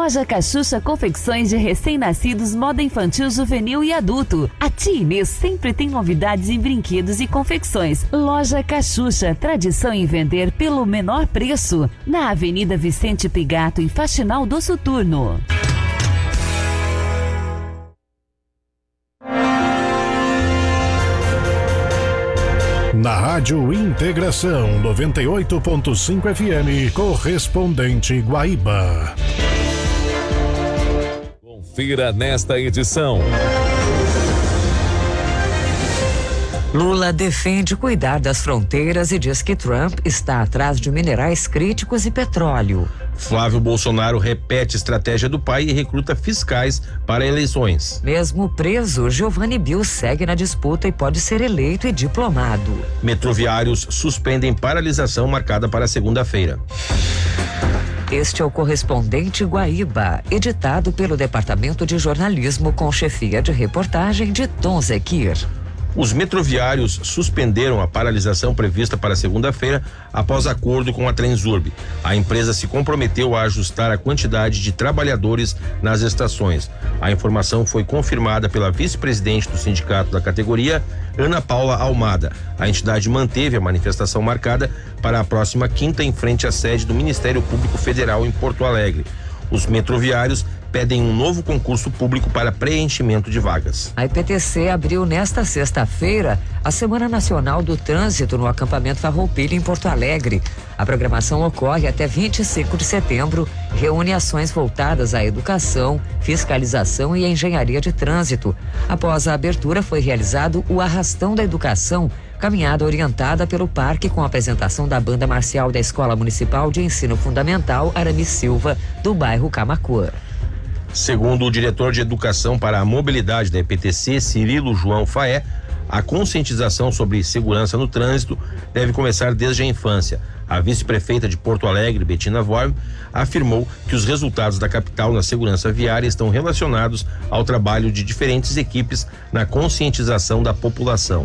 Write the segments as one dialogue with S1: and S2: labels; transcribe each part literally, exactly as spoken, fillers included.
S1: Loja Cachucha Confecções de recém-nascidos, moda infantil, juvenil e adulto. A tia Inês sempre tem novidades em brinquedos e confecções. Loja Cachucha, tradição em vender pelo menor preço. Na Avenida Vicente Pigato, em Faxinal do Soturno.
S2: Na Rádio Integração noventa e oito ponto cinco F M, correspondente Guaíba.
S3: Confira nesta edição.
S4: Lula defende cuidar das fronteiras e diz que Trump está atrás de minerais críticos e petróleo.
S5: Flávio Bolsonaro repete estratégia do pai e recruta fiscais para eleições.
S4: Mesmo preso, Giovanni Bill segue na disputa e pode ser eleito e diplomado.
S5: Metroviários suspendem paralisação marcada para segunda-feira.
S4: Este é o Correspondente Guaíba, editado pelo Departamento de Jornalismo com chefia de reportagem de Tom Zequir.
S5: Os metroviários suspenderam a paralisação prevista para segunda-feira após acordo com a Transurb. A empresa se comprometeu a ajustar a quantidade de trabalhadores nas estações. A informação foi confirmada pela vice-presidente do sindicato da categoria, Ana Paula Almada. A entidade manteve a manifestação marcada para a próxima quinta em frente à sede do Ministério Público Federal em Porto Alegre. Os metroviários pedem um novo concurso público para preenchimento de vagas.
S4: A I P T C abriu nesta sexta-feira a Semana Nacional do Trânsito no acampamento Farroupilha em Porto Alegre. A programação ocorre até vinte e cinco de setembro, reúne ações voltadas à educação, fiscalização e engenharia de trânsito. Após a abertura foi realizado o Arrastão da Educação, caminhada orientada pelo parque com a apresentação da banda marcial da Escola Municipal de Ensino Fundamental Aramis Silva, do bairro Camaquã.
S5: Segundo o diretor de Educação para a Mobilidade da I P T C, Cirilo João Faé, a conscientização sobre segurança no trânsito deve começar desde a infância. A vice-prefeita de Porto Alegre, Betina Vorm, afirmou que os resultados da capital na segurança viária estão relacionados ao trabalho de diferentes equipes na conscientização da população.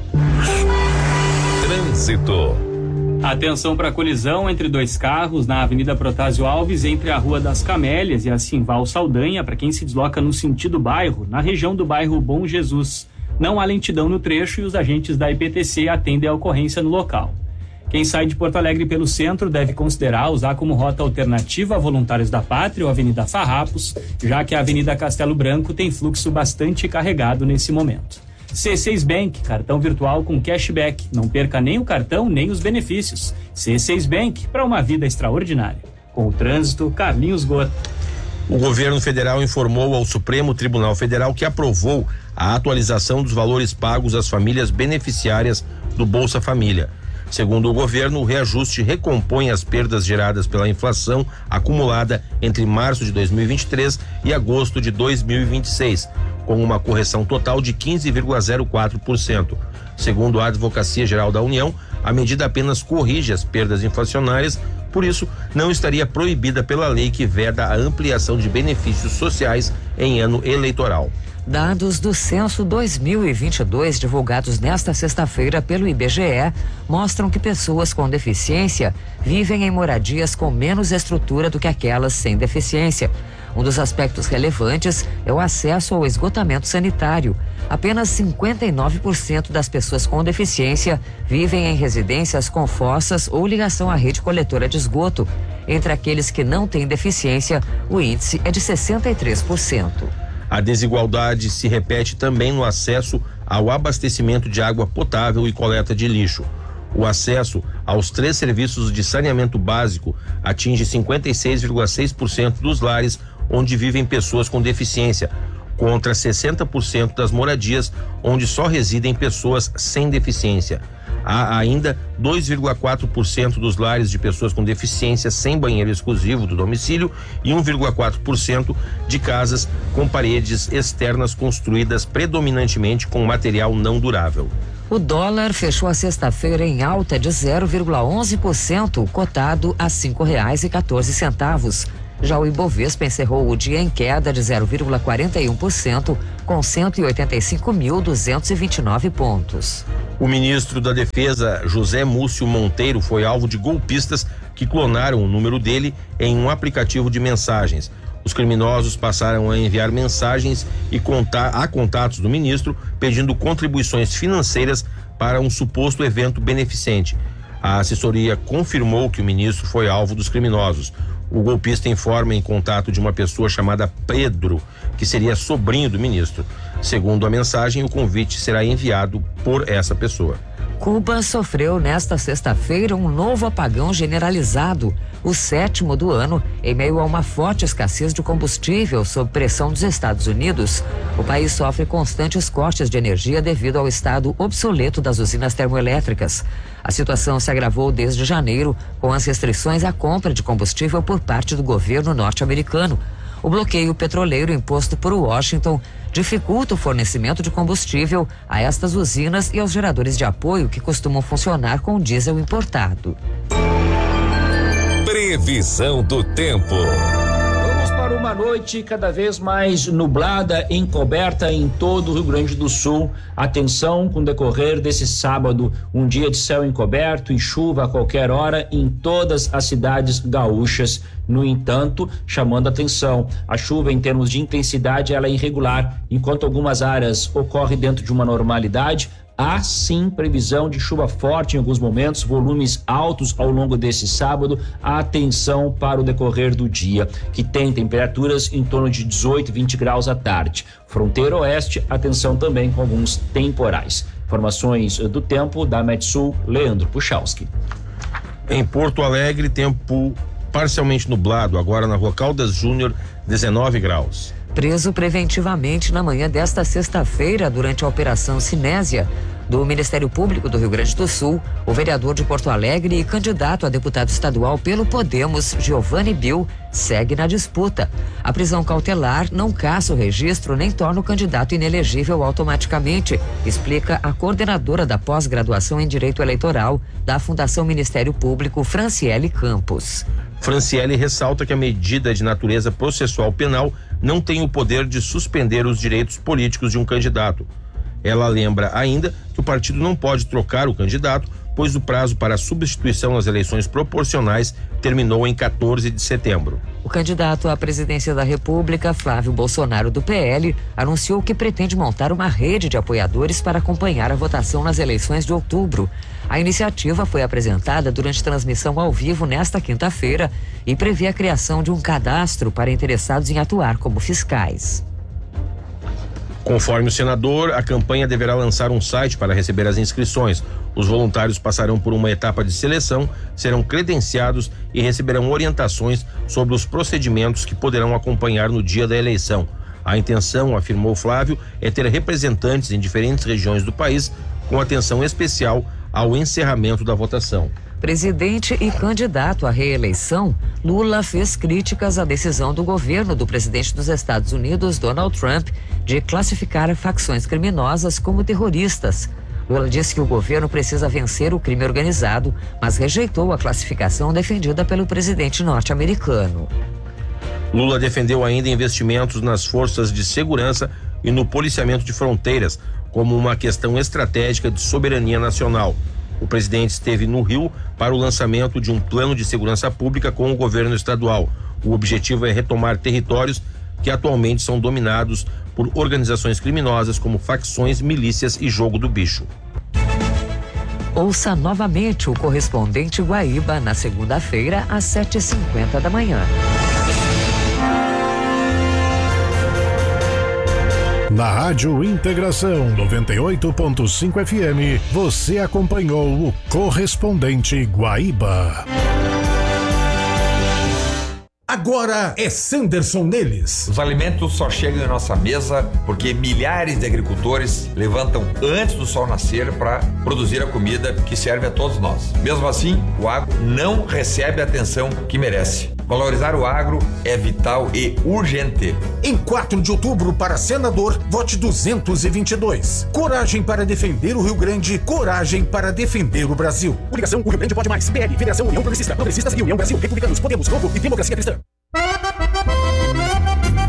S3: Trânsito.
S6: Atenção para a colisão entre dois carros na Avenida Protásio Alves, entre a Rua das Camélias e a Simval Saldanha, para quem se desloca no sentido bairro, na região do bairro Bom Jesus. Não há lentidão no trecho e os agentes da I P T C atendem a ocorrência no local. Quem sai de Porto Alegre pelo centro deve considerar usar como rota alternativa a Voluntários da Pátria ou Avenida Farrapos, já que a Avenida Castelo Branco tem fluxo bastante carregado nesse momento. C seis Bank, cartão virtual com cashback. Não perca nem o cartão, nem os benefícios. C seis Bank, para uma vida extraordinária. Com o trânsito, Carlinhos Gota.
S5: O governo federal informou ao Supremo Tribunal Federal que aprovou a atualização dos valores pagos às famílias beneficiárias do Bolsa Família. Segundo o governo, o reajuste recompõe as perdas geradas pela inflação acumulada entre março de dois mil e vinte e três e agosto de dois mil e vinte e seis, com uma correção total de quinze vírgula zero quatro por cento. Segundo a Advocacia Geral da União, a medida apenas corrige as perdas inflacionárias, por isso não estaria proibida pela lei que veda a ampliação de benefícios sociais em ano eleitoral.
S4: Dados do Censo dois mil e vinte e dois, divulgados nesta sexta-feira pelo I B G E, mostram que pessoas com deficiência vivem em moradias com menos estrutura do que aquelas sem deficiência. Um dos aspectos relevantes é o acesso ao esgotamento sanitário. Apenas cinquenta e nove por cento das pessoas com deficiência vivem em residências com fossas ou ligação à rede coletora de esgoto. Entre aqueles que não têm deficiência, o índice é de sessenta e três por cento.
S5: A desigualdade se repete também no acesso ao abastecimento de água potável e coleta de lixo. O acesso aos três serviços de saneamento básico atinge cinquenta e seis vírgula seis por cento dos lares onde vivem pessoas com deficiência, contra sessenta por cento das moradias onde só residem pessoas sem deficiência. Há ainda dois vírgula quatro por cento dos lares de pessoas com deficiência sem banheiro exclusivo do domicílio e um vírgula quatro por cento de casas com paredes externas construídas predominantemente com material não durável.
S4: O dólar fechou a sexta-feira em alta de zero vírgula onze por cento, cotado a cinco reais e quatorze centavos. Já o Ibovespa encerrou o dia em queda de zero vírgula quarenta e um por cento, com cento e oitenta e cinco mil duzentos e vinte e nove pontos.
S5: O ministro da Defesa, José Múcio Monteiro, foi alvo de golpistas que clonaram o número dele em um aplicativo de mensagens. O Os criminosos passaram a enviar mensagens e contar, a contatos do ministro pedindo contribuições financeiras para um suposto evento beneficente. A assessoria confirmou que o ministro foi alvo dos criminosos. O golpista informa em contato de uma pessoa chamada Pedro, que seria sobrinho do ministro. Segundo a mensagem, o convite será enviado por essa pessoa.
S4: Cuba sofreu nesta sexta-feira um novo apagão generalizado, o sétimo do ano, em meio a uma forte escassez de combustível sob pressão dos Estados Unidos. O país sofre constantes cortes de energia devido ao estado obsoleto das usinas termoelétricas. A situação se agravou desde janeiro, com as restrições à compra de combustível por parte do governo norte-americano. O bloqueio petroleiro imposto por Washington dificulta o fornecimento de combustível a estas usinas e aos geradores de apoio que costumam funcionar com diesel importado.
S3: Previsão do tempo.
S7: Vamos para uma noite cada vez mais nublada, encoberta em todo o Rio Grande do Sul. Atenção com o decorrer desse sábado, um dia de céu encoberto e chuva a qualquer hora em todas as cidades gaúchas. No entanto, chamando atenção, a chuva em termos de intensidade ela é irregular, enquanto algumas áreas ocorre dentro de uma normalidade. Há sim previsão de chuva forte em alguns momentos, volumes altos ao longo desse sábado. Atenção para o decorrer do dia, que tem temperaturas em torno de dezoito, vinte graus à tarde. Fronteira oeste, atenção também com alguns temporais. Informações do tempo da Metsul, Leandro Puchalski.
S5: Em Porto Alegre, tempo parcialmente nublado, agora na Rua Caldas Júnior, dezenove graus.
S4: Preso preventivamente na manhã desta sexta-feira durante a Operação Sinésia do Ministério Público do Rio Grande do Sul, o vereador de Porto Alegre e candidato a deputado estadual pelo Podemos, Giovanni Bill, segue na disputa. A prisão cautelar não caça o registro nem torna o candidato inelegível automaticamente, explica a coordenadora da pós-graduação em Direito Eleitoral da Fundação Ministério Público, Franciele Campos.
S5: Franciele ressalta que a medida de natureza processual penal não tem o poder de suspender os direitos políticos de um candidato. Ela lembra ainda que o partido não pode trocar o candidato, pois o prazo para a substituição nas eleições proporcionais terminou em quatorze de setembro.
S4: O candidato à presidência da República, Flávio Bolsonaro, do P L, anunciou que pretende montar uma rede de apoiadores para acompanhar a votação nas eleições de outubro. A iniciativa foi apresentada durante transmissão ao vivo nesta quinta-feira e prevê a criação de um cadastro para interessados em atuar como fiscais.
S5: Conforme o senador, a campanha deverá lançar um site para receber as inscrições. Os voluntários passarão por uma etapa de seleção, serão credenciados e receberão orientações sobre os procedimentos que poderão acompanhar no dia da eleição. A intenção, afirmou Flávio, é ter representantes em diferentes regiões do país, com atenção especial ao encerramento da votação.
S4: Presidente e candidato à reeleição, Lula fez críticas à decisão do governo do presidente dos Estados Unidos, Donald Trump, de classificar facções criminosas como terroristas. Lula disse que o governo precisa vencer o crime organizado, mas rejeitou a classificação defendida pelo presidente norte-americano.
S5: Lula defendeu ainda investimentos nas forças de segurança e no policiamento de fronteiras, como uma questão estratégica de soberania nacional. O presidente esteve no Rio para o lançamento de um plano de segurança pública com o governo estadual. O objetivo é retomar territórios que atualmente são dominados por organizações criminosas como facções, milícias e jogo do bicho.
S4: Ouça novamente o correspondente Guaíba na segunda-feira às sete e cinquenta da manhã.
S2: Na Rádio Integração noventa e oito ponto cinco F M, você acompanhou o correspondente Guaíba.
S8: Agora é Sanderson Neles.
S9: Os alimentos só chegam em nossa mesa porque milhares de agricultores levantam antes do sol nascer para produzir a comida que serve a todos nós. Mesmo assim, o agro não recebe a atenção que merece. Valorizar o agro é vital e urgente.
S8: Em quatro de outubro, para senador, vote duzentos e vinte e dois. Coragem para defender o Rio Grande, coragem para defender o Brasil. Coligação O Rio Grande Pode Mais, P L, Federação União Progressista, Progressistas e União Brasil, Republicanos, Podemos, Novo e Democracia Cristã.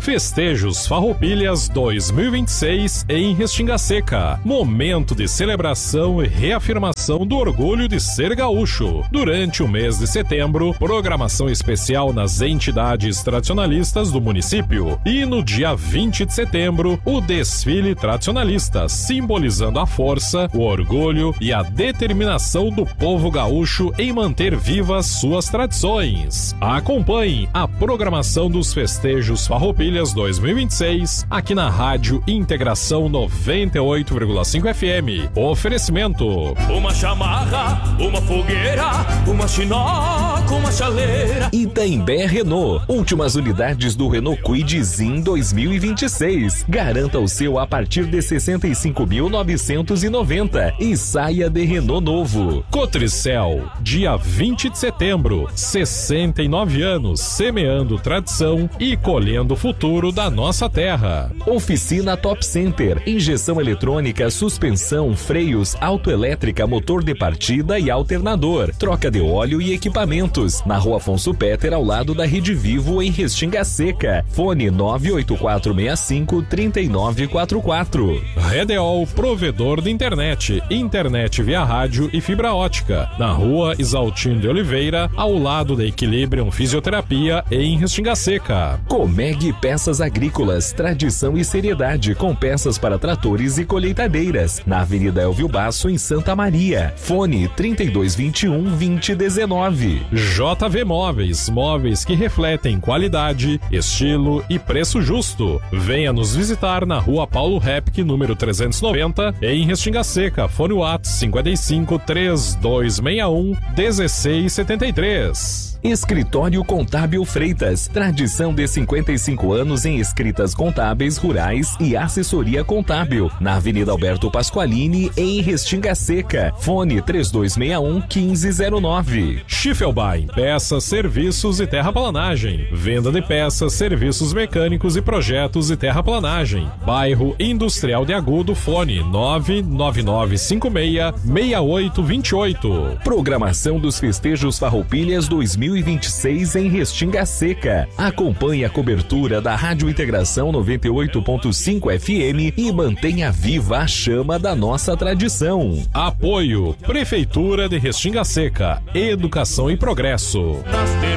S10: Festejos Farroupilhas dois mil e vinte e seis em Restinga Seca. Momento de celebração e reafirmação do orgulho de ser gaúcho. Durante o mês de setembro, programação especial nas entidades tradicionalistas do município. E no dia vinte de setembro, o desfile tradicionalista, simbolizando a força, o orgulho e a determinação do povo gaúcho em manter vivas suas tradições. Acompanhe a programação dos Festejos Farroupilhas dois mil e vinte e seis aqui na Rádio Integração noventa e oito vírgula cinco F M. Oferecimento:
S11: uma chamarra, uma fogueira, uma chinoca, uma chaleira.
S3: Itaimbé Renault. Últimas unidades do Renault Kwid Zin dois mil e vinte e seis. Garanta o seu a partir de sessenta e cinco mil novecentos e noventa e saia de Renault novo.
S10: Cotricel, dia vinte de setembro, sessenta e nove anos, semeando tradição e colhendo o futuro da nossa terra.
S3: Oficina Top Center, injeção eletrônica, suspensão, freios, autoelétrica, motor de partida e alternador, troca de óleo e equipamentos. Na Rua Afonso Petter, ao lado da Rede Vivo, em Restinga Seca. Fone nove oito quatro seis cinco, três nove quatro quatro.
S10: Redeol, provedor de internet, internet via rádio e fibra ótica. Na Rua Isaltino de Oliveira, ao lado da Equilibrium Fisioterapia, em Restinga Seca.
S3: Comeg Peças Agrícolas, tradição e seriedade com peças para tratores e colheitadeiras. Na Avenida Elvio Basso, em Santa Maria. Fone trinta e dois vinte e um, vinte dezenove.
S10: J V Móveis, móveis que refletem qualidade, estilo e preço justo. Venha nos visitar na Rua Paulo Repke, número trezentos e noventa, em Restinga Seca. Fone WhatsApp cinquenta e cinco, três dois seis um, um seis sete três.
S3: Escritório Contábil Freitas, tradição de cinquenta e cinco anos em escritas contábeis rurais e assessoria contábil, na Avenida Alberto Pasqualini, em Restinga Seca. Fone três dois seis um, um cinco zero nove.
S10: Schiffelbein, peças, serviços e terraplanagem. Venda de peças, serviços mecânicos e projetos de terraplanagem. Bairro Industrial de Agudo, fone nove nove nove cinco seis, seis oito dois oito.
S3: Programação dos Festejos Farroupilhas dois mil e vinte e seis em Restinga Seca. Acompanhe a cobertura da Rádio Integração noventa e oito ponto cinco F M e mantenha viva a chama da nossa tradição.
S10: Apoio: Prefeitura de Restinga Seca, Educação e Progresso.